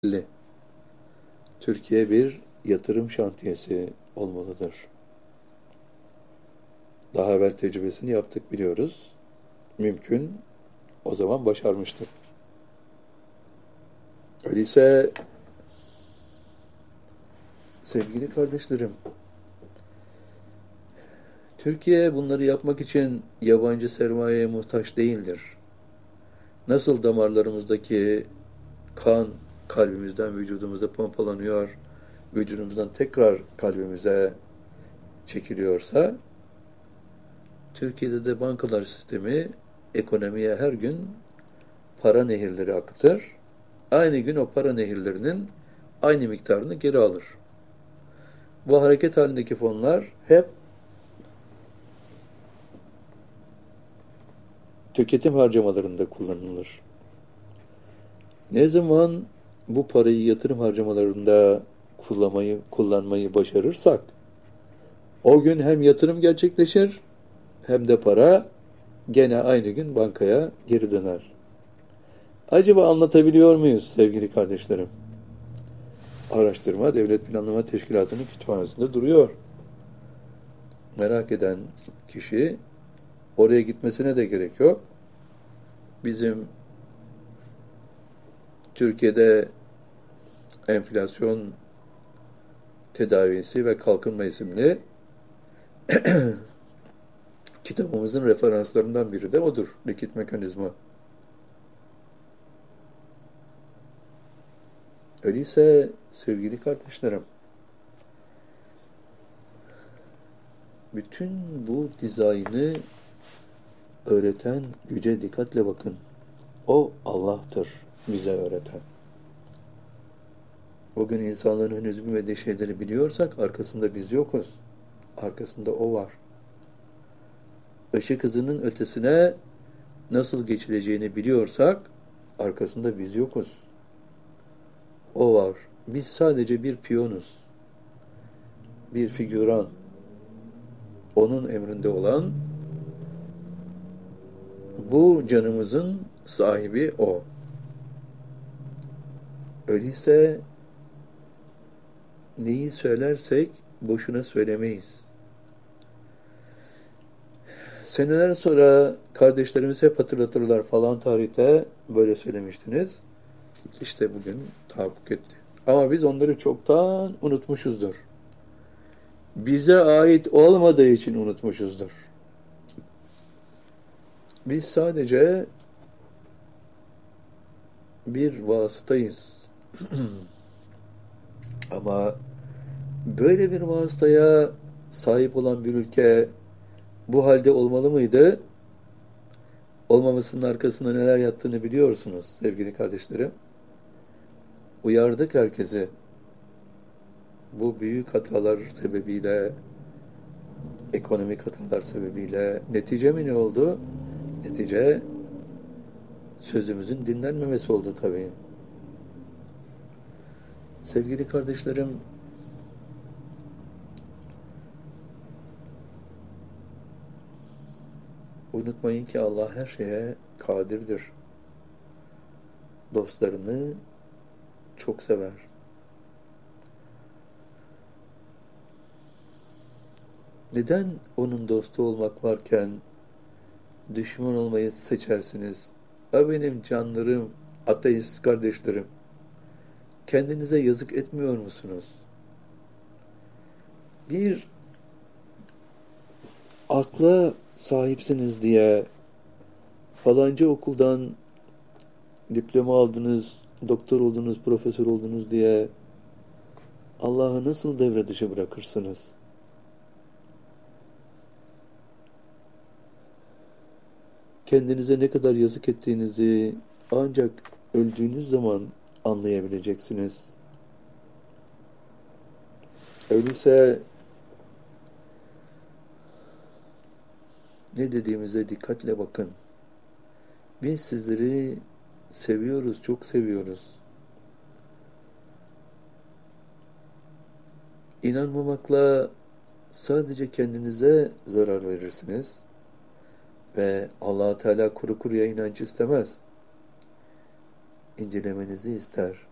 Türkiye bir yatırım şantiyesi olmalıdır. Daha evvel tecrübesini yaptık biliyoruz. Mümkün, o zaman başarmıştık. Öyleyse sevgili kardeşlerim, Türkiye bunları yapmak için yabancı sermayeye muhtaç değildir. Nasıl damarlarımızdaki kan kalbimizden vücudumuza pompalanıyor, vücudumuzdan tekrar kalbimize çekiliyorsa, Türkiye'de de bankalar sistemi ekonomiye her gün para nehirleri akıtır. Aynı gün o para nehirlerinin aynı miktarını geri alır. Bu hareket halindeki fonlar hep tüketim harcamalarında kullanılır. Ne zaman bu parayı yatırım harcamalarında kullanmayı başarırsak, o gün hem yatırım gerçekleşir, hem de para gene aynı gün bankaya geri döner. Acaba anlatabiliyor muyuz sevgili kardeşlerim? Araştırma Devlet Planlama Teşkilatı'nın kütüphanesinde duruyor. Merak eden kişi oraya gitmesine de gerek yok. Bizim Türkiye'de enflasyon tedavisi ve kalkınma isimli kitabımızın referanslarından biri de odur. Likit mekanizma. Öyleyse sevgili kardeşlerim, bütün bu dizaynı öğreten güce dikkatle bakın. O Allah'tır bize öğreten. Bugün insanların henüz bilmediği şeyleri biliyorsak arkasında biz yokuz. Arkasında O var. Işık hızının ötesine nasıl geçileceğini biliyorsak arkasında biz yokuz. O var. Biz sadece bir piyonuz. Bir figüran. Onun emrinde olan bu canımızın sahibi O. Öyleyse neyi söylersek boşuna söylemeyiz. Seneler sonra kardeşlerimiz hep hatırlatırlar, falan tarihte böyle söylemiştiniz. İşte bugün tahakkuk etti. Ama biz onları çoktan unutmuşuzdur. Bize ait olmadığı için unutmuşuzdur. Biz sadece bir vasıtayız. Ama böyle bir vasıtaya sahip olan bir ülke bu halde olmalı mıydı? Olmamasının arkasında neler yattığını biliyorsunuz sevgili kardeşlerim. Uyardık herkesi. Bu büyük hatalar sebebiyle, ekonomik hatalar sebebiyle netice mi ne oldu? Netice sözümüzün dinlenmemesi oldu tabii. Sevgili kardeşlerim, unutmayın ki Allah her şeye kadirdir. Dostlarını çok sever. Neden onun dostu olmak varken düşman olmayı seçersiniz? Benim canlarım, ateist kardeşlerim. Kendinize yazık etmiyor musunuz? Bir akla sahipsiniz diye falanca okuldan diploma aldınız, doktor oldunuz, profesör oldunuz diye Allah'ı nasıl devre dışı bırakırsınız? Kendinize ne kadar yazık ettiğinizi ancak öldüğünüz zaman anlayabileceksiniz. Öyleyse ne dediğimize dikkatle bakın. Biz sizleri seviyoruz, çok seviyoruz. İnanmamakla sadece kendinize zarar verirsiniz ve Allah Teala kuru kuruya inanç istemez. İncelemenizi ister.